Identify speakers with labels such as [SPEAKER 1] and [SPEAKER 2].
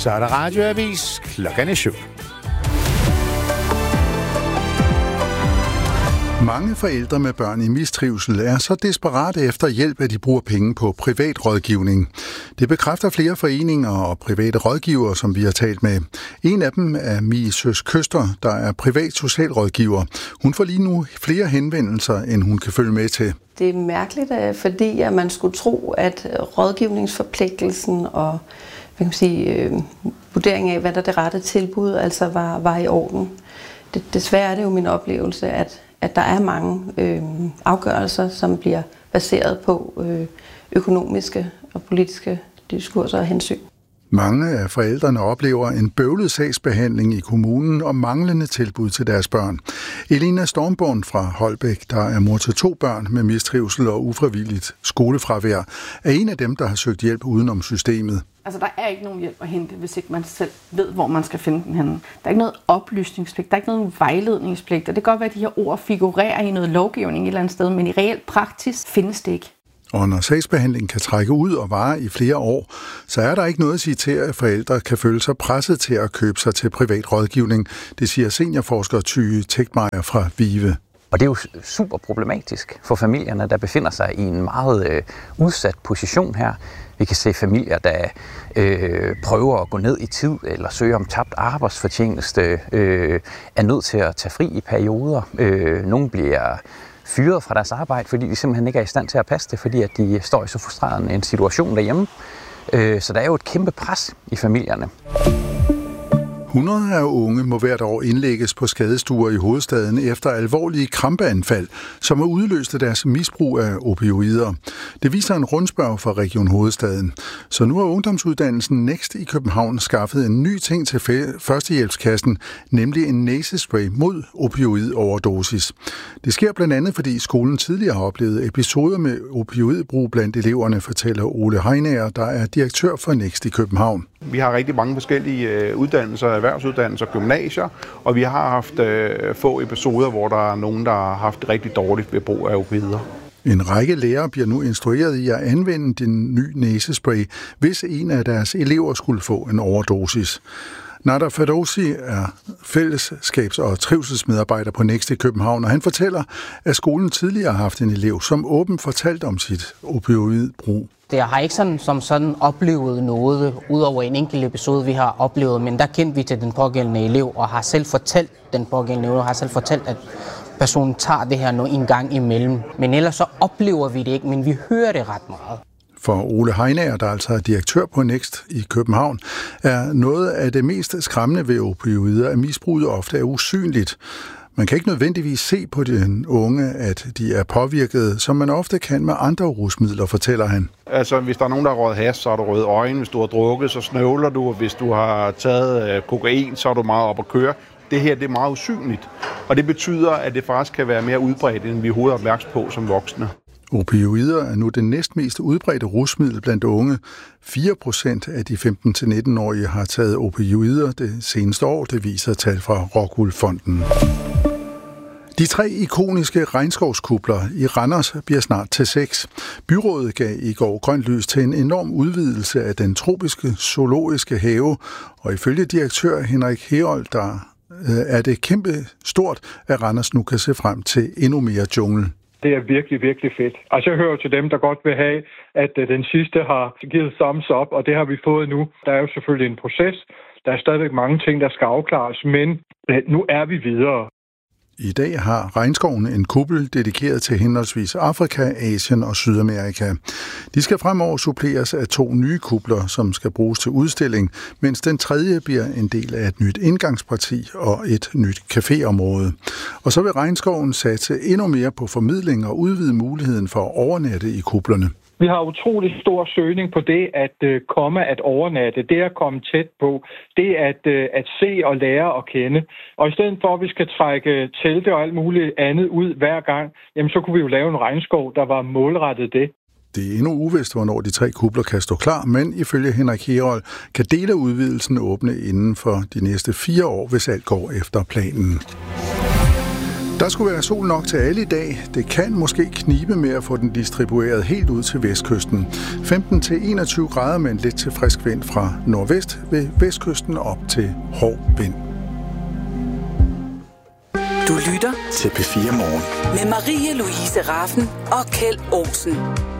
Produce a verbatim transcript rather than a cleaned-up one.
[SPEAKER 1] Så er der radioavis klokken er syv.
[SPEAKER 2] Mange forældre med børn i mistrivsel er så desperate efter hjælp, at de bruger penge på privat rådgivning. Det bekræfter flere foreninger og private rådgivere, som vi har talt med. En af dem er Mie Søs Køster, der er privat socialrådgiver. Hun får lige nu flere henvendelser, end hun kan følge med til.
[SPEAKER 3] Det er mærkeligt, fordi at man skulle tro, at rådgivningsforpligtelsen og hvad kan man sige, øh, vurdering af, hvad der er det rette tilbud, altså var, var i orden. Det, desværre er det jo min oplevelse, at at der er mange øh, afgørelser, som bliver baseret på øh, økonomiske og politiske diskurser og hensyn.
[SPEAKER 2] Mange af forældrene oplever en bøvlet sagsbehandling i kommunen og manglende tilbud til deres børn. Elina Stormborn fra Holbæk, der er mor til to børn med mistrivsel og ufrivilligt skolefravær, er en af dem, der har søgt hjælp udenom systemet.
[SPEAKER 4] Altså, der er ikke nogen hjælp at hente, hvis ikke man selv ved, hvor man skal finde den henne. Der er ikke noget oplysningspligt, der er ikke noget vejledningspligt, og det kan godt være, at de her ord figurerer i noget lovgivning et eller andet sted, men i reelt praksis findes det ikke.
[SPEAKER 2] Og når sagsbehandlingen kan trække ud og vare i flere år, så er der ikke noget at sige til, at forældre kan føle sig presset til at købe sig til privat rådgivning. Det siger seniorforsker Tyge Tegtmeier fra VIVE.
[SPEAKER 5] Og det er jo super problematisk for familierne, der befinder sig i en meget øh, udsat position her. Vi kan se familier, der øh, prøver at gå ned i tid eller søge om tabt arbejdsfortjeneste, øh, er nødt til at tage fri i perioder. Øh, nogle bliver fyret fra deres arbejde, fordi de simpelthen ikke er i stand til at passe det, fordi at de står i så frustrerende en situation derhjemme. Øh, så der er jo et kæmpe pres i familierne.
[SPEAKER 2] Hundrede af unge må hvert år indlægges på skadestuer i hovedstaden efter alvorlige krampeanfald, som har udløst deres misbrug af opioider. Det viser en rundspørg fra Region Hovedstaden. Så nu har ungdomsuddannelsen Next i København skaffet en ny ting til førstehjælpskassen, nemlig en næsespray mod opioidoverdosis. Det sker blandt andet, fordi skolen tidligere har oplevet episoder med opioidbrug blandt eleverne, fortæller Ole Heinager, der er direktør for Next i København.
[SPEAKER 6] Vi har rigtig mange forskellige uddannelser, erhvervsuddannelser, gymnasier, og vi har haft øh, få episoder, hvor der er nogen, der har haft det rigtig dårligt ved brug af opioider.
[SPEAKER 2] En række lærere bliver nu instrueret i at anvende den nye næsespray, hvis en af deres elever skulle få en overdosis. Nader Ferdowsi er fællesskabs- og trivselsmedarbejder på Next i København, og han fortæller, at skolen tidligere har haft en elev, som åbent fortalt om sit opioidbrug.
[SPEAKER 7] Jeg har ikke sådan, som sådan oplevet noget, udover en enkelt episode, vi har oplevet, men der kendte vi til den pågældende elev, og har selv fortalt den pågældende elev, og har selv fortalt, at personen tager det her en gang imellem. Men ellers så oplever vi det ikke, men vi hører det ret meget.
[SPEAKER 2] For Ole Heinager, der altså er direktør på Next i København, er noget af det mest skræmmende ved opioider, at misbruget ofte er usynligt. Man kan ikke nødvendigvis se på den unge, at de er påvirket, som man ofte kan med andre rusmidler, fortæller han.
[SPEAKER 6] Altså, hvis der er nogen, der har røget hash, så har du røde øjne. Hvis du har drukket, så snøvler du. Hvis du har taget kokain, så er du meget op at køre. Det her, det er meget usynligt. Og det betyder, at det faktisk kan være mere udbredt, end vi er hovedet opmærksom på som voksne.
[SPEAKER 2] Opioider er nu det næstmest udbredte rusmiddel blandt unge. fire procent af de femten til nitten-årige har taget opioider det seneste år, det viser tal fra Rockwool Fonden. De tre ikoniske regnskovskupler i Randers bliver snart til seks. Byrådet gav i går grønt lys til en enorm udvidelse af den tropiske zoologiske have, og ifølge direktør Henrik Herold, der er det kæmpe stort, at Randers nu kan se frem til endnu mere jungle.
[SPEAKER 8] Det er virkelig, virkelig fedt. Altså jeg hører til dem, der godt vil have, at den sidste har givet thumbs up, og det har vi fået nu. Der er jo selvfølgelig en proces. Der er stadigvæk mange ting, der skal afklares, men nu er vi videre.
[SPEAKER 2] I dag har regnskoven en kuppel dedikeret til henholdsvis Afrika, Asien og Sydamerika. De skal fremover suppleres af to nye kupler, som skal bruges til udstilling, mens den tredje bliver en del af et nyt indgangsparti og et nyt caféområde. Og så vil regnskoven satse endnu mere på formidling og udvide muligheden for at overnatte i kuplerne.
[SPEAKER 8] Vi har utrolig stor søgning på det at øh, komme at overnatte, det at komme tæt på, det at, øh, at se og lære at kende. Og i stedet for, at vi skal trække telte og alt muligt andet ud hver gang, jamen så kunne vi jo lave en regnskov, der var målrettet det.
[SPEAKER 2] Det er endnu uvist, hvornår de tre kupler kan stå klar, men ifølge Henrik Herold kan dele af udvidelsen åbne inden for de næste fire år, hvis alt går efter planen. Der skulle være sol nok til alle i dag. Det kan måske knibe med at få den distribueret helt ud til vestkysten. femten til enogtyve grader med en lidt til frisk vind fra nordvest ved vestkysten op til hård vind.
[SPEAKER 9] Du lytter
[SPEAKER 10] til P fire Morgen
[SPEAKER 9] med Marie Louise Raffen og Kjeld Olsen.